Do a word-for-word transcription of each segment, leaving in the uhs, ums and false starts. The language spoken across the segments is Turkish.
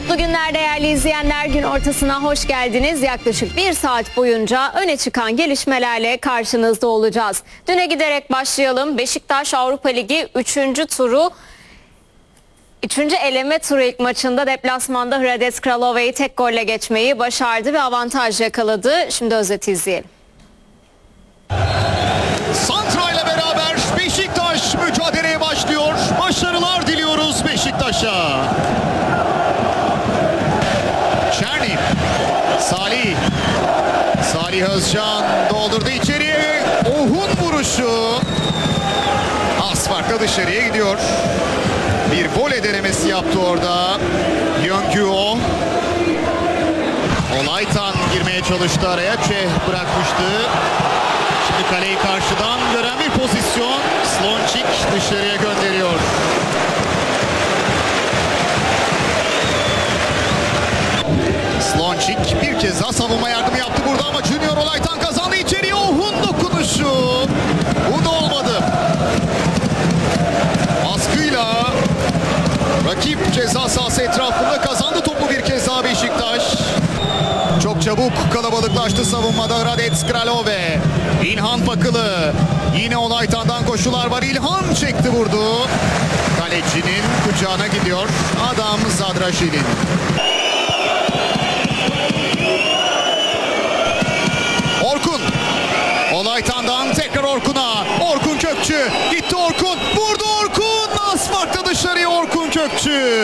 Mutlu günler değerli izleyenler. Gün ortasına hoş geldiniz. Yaklaşık bir saat boyunca öne çıkan gelişmelerle karşınızda olacağız. Düne giderek başlayalım. Beşiktaş Avrupa Ligi üçüncü turu üçüncü eleme turu ilk maçında deplasmanda Hradec Kralove'yi tek golle geçmeyi başardı ve avantaj yakaladı. Şimdi özeti izleyelim. Santra ile beraber Beşiktaş mücadeleye başlıyor. Başarılar diliyoruz Beşiktaş'a. Çerni, Salih, Salih Özcan doldurdu içeriye. Ohun vuruşu. Az farkla dışarıya gidiyor. Bir voley denemesi yaptı orada. Yöngüo. Olaytan girmeye çalıştı araya. Çeh bırakmıştı. Şimdi kaleyi karşıdan gören bir pozisyon. Slončík dışarıya gönderiyor. Slončík bir kez daha savunma yardımı yaptı burada ama Junior Olaytan kazandı içeriye. Ohun dokunuşu. Bu da olmadı. Baskıyla rakip ceza sahası etrafında kazandı topu bir kez daha Beşiktaş. Çok çabuk kalabalıklaştı savunmada Hradec Kralove. İlhan Fakılı. Yine Olaytan'dan koşular var. İlhan çekti vurdu. Kalecinin kucağına gidiyor. Adam Zadraşil'in. Orkun. Olaytan'dan tekrar Orkun'a. Orkun Kökçü. Gitti Orkun. Vurdu Orkun. Asfaltta dışarıya Orkun Kökçü.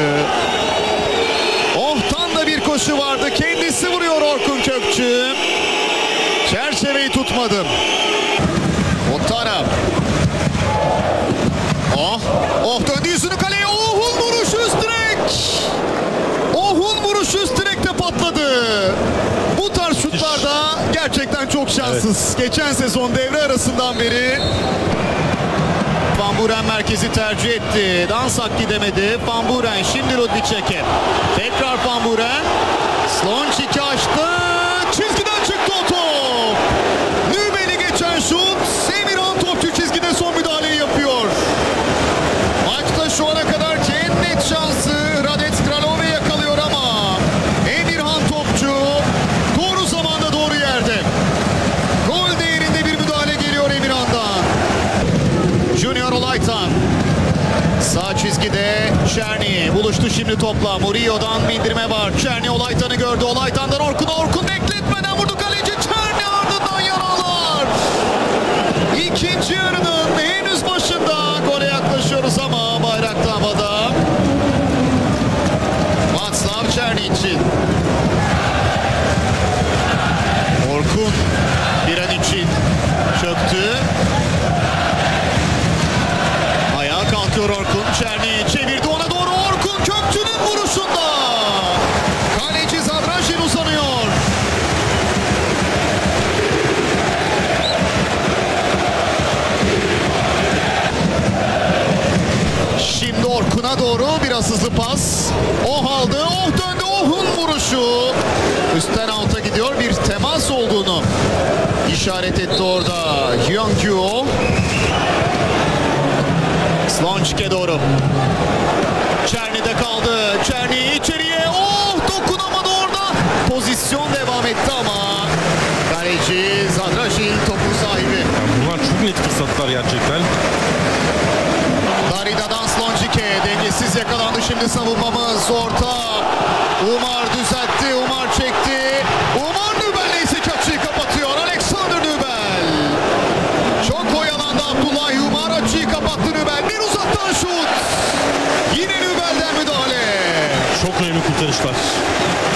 Ohtan da bir koşu vardı. Kendisi vuruyor Orkun Kökçü. Çerçeveyi tutmadı. Otara. Oh. Oh döndü yüzünü kaleye. Ohun vuruşu üst direk. Ohun vuruşu üst direkte patladı. Bu tarz şutlarda gerçekten çok şanssız. Evet. Geçen sezon devre arasından beri Van Buren merkezi tercih etti. Dansak gidemedi. Van Buren şimdi Ludviček'e. Tekrar Van Buren. Slončík'i açtı. Çizgiden çıktı o top. Nübel'i geçen şut. Emirhan Topçu çizgide son müdahaleyi yapıyor. Maçta şu ana kadar en net şansı Hradec Kralove yakalıyor ama Emirhan Topçu doğru zamanda doğru yerde. Gol değerinde bir müdahale geliyor Emirhan'dan. Junior Olaytan. Sağ çizgide Çerni buluştu şimdi topla. Murillo'dan bindirme var. Çerni Olaytan'ı gördü. Olaytan'dan Orkun'a. Orkun bekletmeden vurdu kaleci. Çerni ardından yaralar. İkinci yarının henüz başında gole yaklaşıyoruz ama bayrak da havada. Václav Černi için. Orkun bir an için çöktü. Kalkıyor Orkun. Çerni çevirdi ona doğru. Orkun Kökçü'nün vuruşunda. Kaleci Zadraşil uzanıyor. Şimdi Orkun'a doğru biraz hızlı pas. Oh aldı. Oh döndü. Oh'un vuruşu. Üstten alta gidiyor. Bir temas olduğunu işaret etti orada. Yöngüo. Slončík'e doğru. Çerni'de kaldı. Çerni içeriye. Oh dokunamadı orada. Pozisyon devam etti ama kaleci Zadraşil topun sahibi. Bunlar çok net fırsatlar gerçekten. Darida'dan Slončík'e dengesiz yakalandı şimdi savunmamız. Orta. Umar düzeltti. Umar çekti. Umar Nübel neyse ki açıyı kapatıyor. Alexander Nübel. Çok oyalandı Abdullah Umar. Açıyı kapattı Nübel. Bir uzaktan şut. Yine Nübel'den müdahale. Çok önemli kurtarışlar.